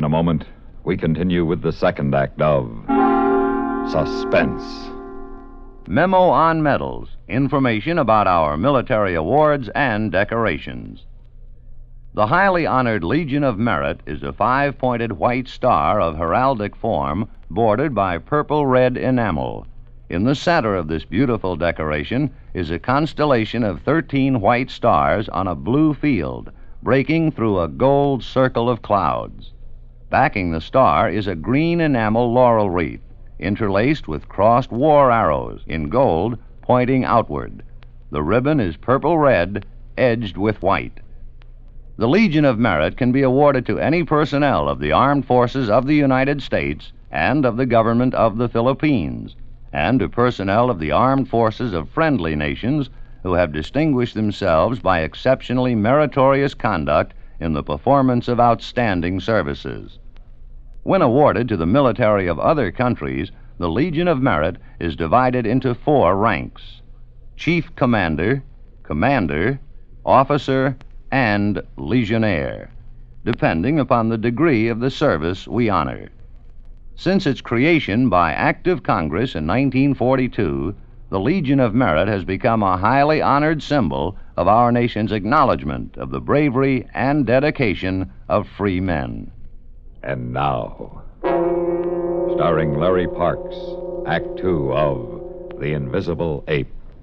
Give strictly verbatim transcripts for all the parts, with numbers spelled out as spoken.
a moment, we continue with the second act of Suspense. Memo on Medals. Information about our military awards and decorations. The highly honored Legion of Merit is a five-pointed white star of heraldic form bordered by purple-red enamel. In the center of this beautiful decoration is a constellation of thirteen white stars on a blue field, breaking through a gold circle of clouds. Backing the star is a green enamel laurel wreath, interlaced with crossed war arrows in gold pointing outward. The ribbon is purple-red, edged with white. The Legion of Merit can be awarded to any personnel of the Armed Forces of the United States and of the government of the Philippines, and to personnel of the armed forces of friendly nations who have distinguished themselves by exceptionally meritorious conduct in the performance of outstanding services. When awarded to the military of other countries, the Legion of Merit is divided into four ranks: Chief Commander, Commander, Officer, and Legionnaire, depending upon the degree of the service we honor. Since its creation by Act of Congress in nineteen forty-two, the Legion of Merit has become a highly honored symbol of our nation's acknowledgement of the bravery and dedication of free men. And now, starring Larry Parks, Act Two of The Invisible Ape.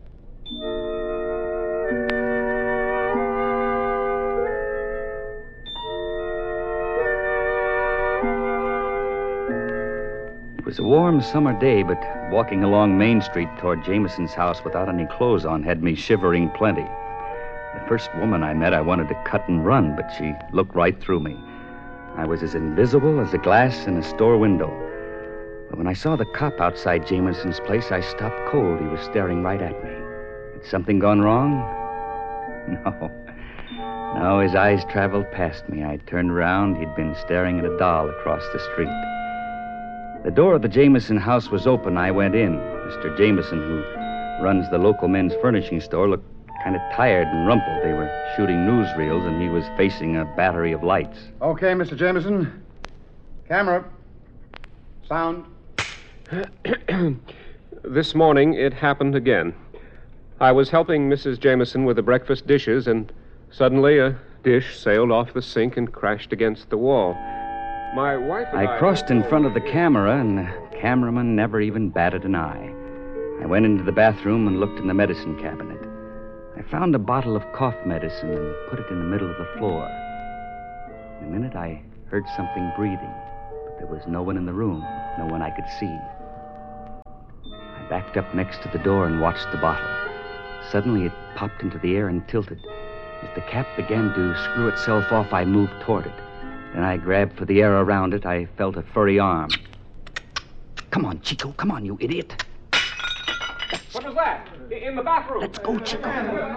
It was a warm summer day, but walking along Main Street toward Jameson's house without any clothes on had me shivering plenty. The first woman I met, I wanted to cut and run, but she looked right through me. I was as invisible as a glass in a store window. But when I saw the cop outside Jameson's place, I stopped cold. He was staring right at me. Had something gone wrong? No. No, his eyes traveled past me. I turned around. He'd been staring at a doll across the street. The door of the Jameson house was open. I went in. Mister Jameson, who runs the local men's furnishing store, looked kind of tired and rumpled. They were shooting newsreels, and he was facing a battery of lights. Okay, Mister Jameson. Camera. Sound. This morning, it happened again. I was helping Missus Jameson with the breakfast dishes, and suddenly a dish sailed off the sink and crashed against the wall. My wife and I... I crossed in front of the camera, and the cameraman never even batted an eye. I went into the bathroom and looked in the medicine cabinet. I found a bottle of cough medicine and put it in the middle of the floor. In a minute, I heard something breathing, but there was no one in the room, no one I could see. I backed up next to the door and watched the bottle. Suddenly, it popped into the air and tilted. As the cap began to screw itself off, I moved toward it. Then I grabbed for the air around it. I felt a furry arm. Come on, Chico. Come on, you idiot. What was that? In the bathroom. Let's go, Chico.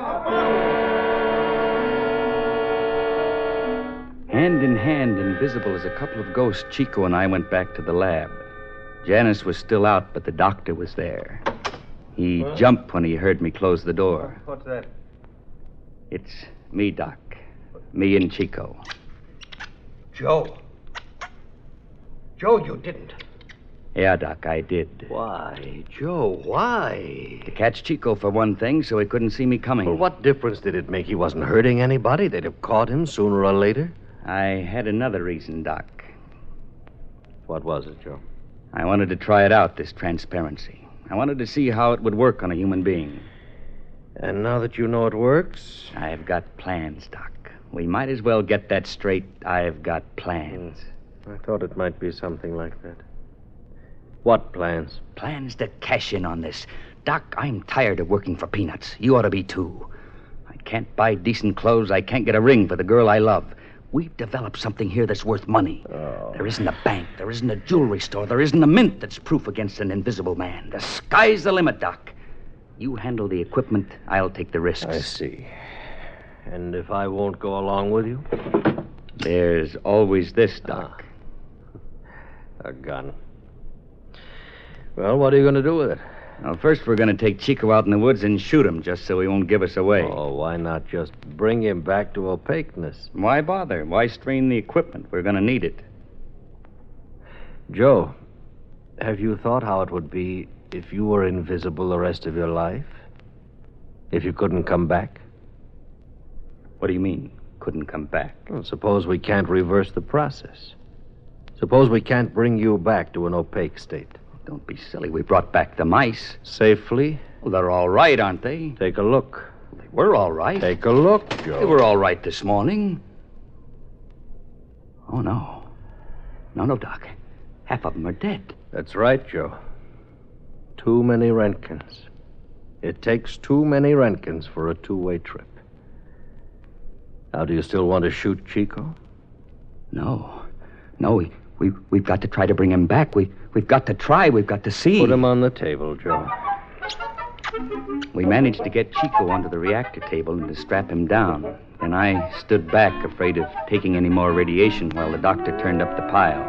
Hand in hand, invisible as a couple of ghosts, Chico and I went back to the lab. Janice was still out, but the doctor was there. He huh? jumped when he heard me close the door. What's that? It's me, Doc. Me and Chico. Joe. Joe, you didn't. Yeah, Doc, I did. Why, Joe, why? To catch Chico, for one thing, so he couldn't see me coming. Well, what difference did it make? He wasn't hurting anybody. They'd have caught him sooner or later. I had another reason, Doc. What was it, Joe? I wanted to try it out, this transparency. I wanted to see how it would work on a human being. And now that you know it works? I've got plans, Doc. We might as well get that straight. I've got plans. Mm. I thought it might be something like that. What plans? Plans to cash in on this. Doc, I'm tired of working for peanuts. You ought to be, too. I can't buy decent clothes. I can't get a ring for the girl I love. We've developed something here that's worth money. Oh. There isn't a bank. There isn't a jewelry store. There isn't a mint that's proof against an invisible man. The sky's the limit, Doc. You handle the equipment. I'll take the risks. I see. And if I won't go along with you? There's always this, Doc. Ah. A gun. Well, what are you going to do with it? Well, first we're going to take Chico out in the woods and shoot him, just so he won't give us away. Oh, why not just bring him back to opaqueness? Why bother? Why strain the equipment? We're going to need it. Joe, have you thought how it would be if you were invisible the rest of your life? If you couldn't come back? What do you mean, couldn't come back? Well, suppose we can't reverse the process. Suppose we can't bring you back to an opaque state. Don't be silly. We brought back the mice. Safely? Well, they're all right, aren't they? Take a look. They were all right. Take a look, Joe. They were all right this morning. Oh, no. No, no, Doc. Half of them are dead. That's right, Joe. Too many Roentgens. It takes too many Roentgens for a two-way trip. Now, do you still want to shoot Chico? No. No, we, we, we've got to try to bring him back. We, we've got to try. We've got to see. Put him on the table, Joe. We managed to get Chico onto the reactor table and to strap him down. Then I stood back, afraid of taking any more radiation, while the doctor turned up the pile.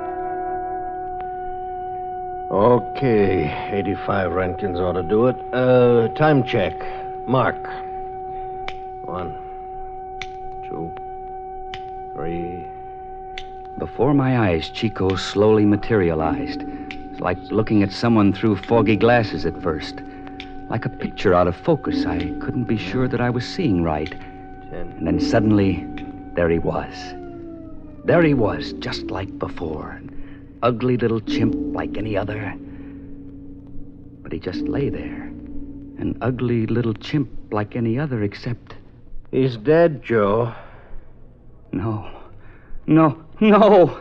Okay, eighty-five Roentgens ought to do it. Uh, time check. Mark. One, two, three. Before my eyes, Chico slowly materialized. It's like looking at someone through foggy glasses at first. Like a picture out of focus. I couldn't be sure that I was seeing right. Ten. And then suddenly, there he was. There he was, just like before. An ugly little chimp like any other. But he just lay there. An ugly little chimp like any other, except... He's dead, Joe. No. No. No!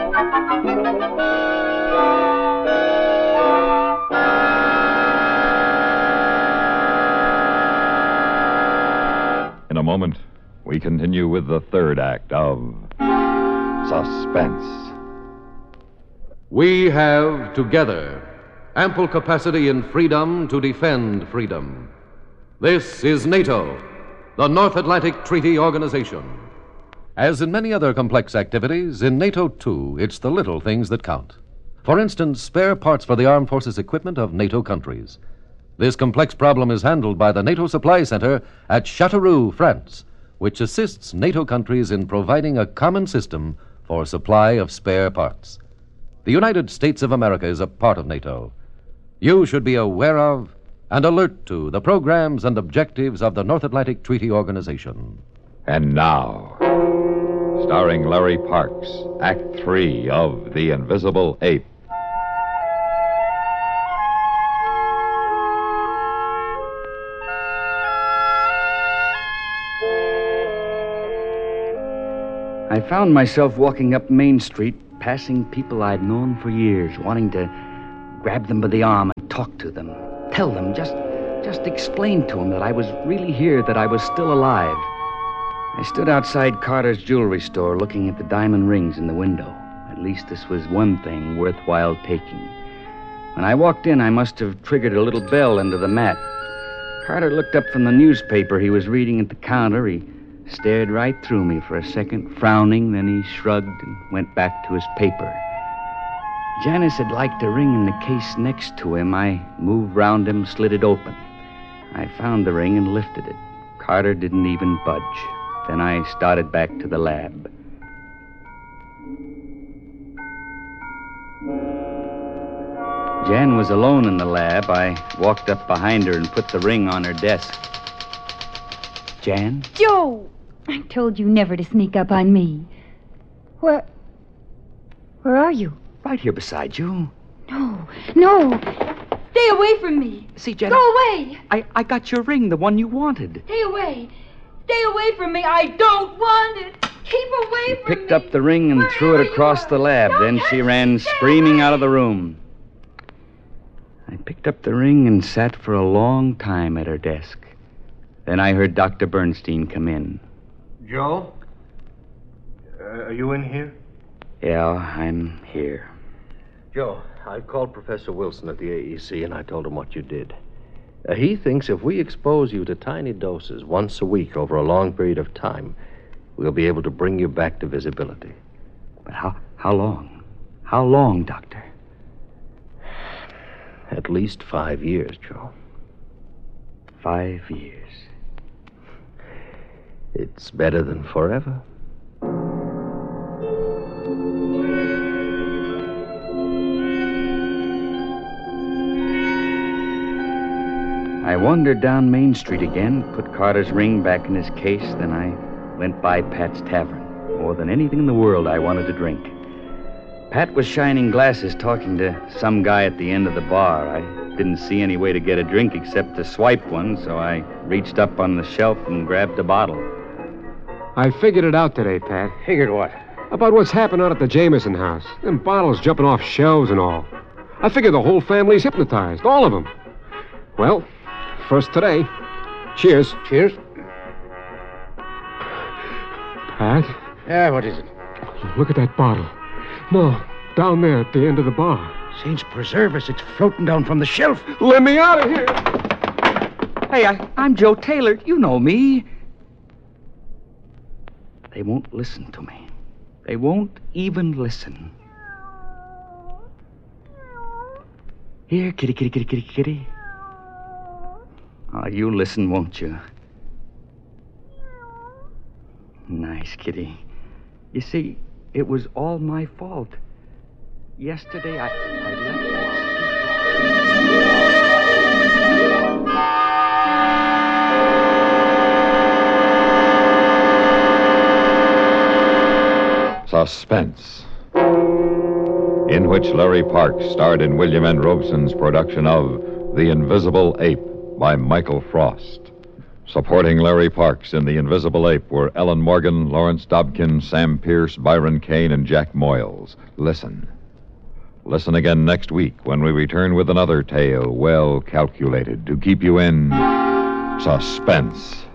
In a moment, we continue with the third act of Suspense. We have together ample capacity and freedom to defend freedom. This is NATO, the North Atlantic Treaty Organization. As in many other complex activities, in NATO, too, it's the little things that count. For instance, spare parts for the armed forces equipment of NATO countries. This complex problem is handled by the NATO Supply Center at Châteauroux, France, which assists NATO countries in providing a common system for supply of spare parts. The United States of America is a part of NATO. You should be aware of and alert to the programs and objectives of the North Atlantic Treaty Organization. And now, starring Larry Parks, Act Three of The Invisible Ape. I found myself walking up Main Street, passing people I'd known for years, wanting to grab them by the arm and talk to them. Tell them, just, just explain to them that I was really here, that I was still alive. I stood outside Carter's jewelry store looking at the diamond rings in the window. At least this was one thing worthwhile taking. When I walked in, I must have triggered a little bell under the mat. Carter looked up from the newspaper he was reading at the counter. He stared right through me for a second, frowning, then he shrugged and went back to his paper. Janice had liked a ring in the case next to him. I moved round him, slid it open. I found the ring and lifted it. Carter didn't even budge. Then I started back to the lab. Jan was alone in the lab. I walked up behind her and put the ring on her desk. Jan? Joe! I told you never to sneak up on me. Where... Where are you? Right here beside you. No, no. Stay away from me. See, Jan... Go away. I, I got your ring, the one you wanted. Stay away. Stay away from me. I don't want it. Keep away She from me. picked up the ring and threw Wherever it across you are. the lab. Don't Then she touch ran me. Stay screaming away. out of the room. I picked up the ring and sat for a long time at her desk. Then I heard Doctor Bernstein come in. Joe? Uh, are you in here? Yeah, I'm here. Joe, I called Professor Wilson at the A E C and I told him what you did. Uh, he thinks if we expose you to tiny doses once a week over a long period of time, we'll be able to bring you back to visibility. But how, how long? How long, Doctor? At least five years, Joe. Five years. It's better than forever. wandered down Main Street again, put Carter's ring back in his case, then I went by Pat's Tavern. More than anything in the world, I wanted to drink. Pat was shining glasses talking to some guy at the end of the bar. I didn't see any way to get a drink except to swipe one, so I reached up on the shelf and grabbed a bottle. I figured it out today, Pat. Figured what? About what's happened out at the Jameson house. Them bottles jumping off shelves and all. I figure the whole family's hypnotized, all of them. Well, first today. Cheers. Cheers. Pat, Yeah, what is it? look at that bottle. No, down there at the end of the bar. Saints preserve us, it's floating down from the shelf. Let me out of here! Hey, I, I'm Joe Taylor. You know me. They won't listen to me. They won't even listen. Here, kitty, kitty, kitty, kitty, kitty. Oh, you listen, won't you? Nice, kitty. You see, it was all my fault. Yesterday, I, I left that... Suspense, in which Larry Parks starred in William N. Robeson's production of The Invisible Ape by Michael Frost. Supporting Larry Parks in The Invisible Ape were Ellen Morgan, Lawrence Dobkin, Sam Pierce, Byron Kane, and Jack Moyles. Listen. Listen again next week when we return with another tale well calculated to keep you in suspense.